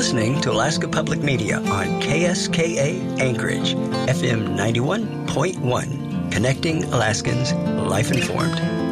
listening to Alaska Public Media on KSKA Anchorage, FM 91.1, connecting Alaskans, life informed.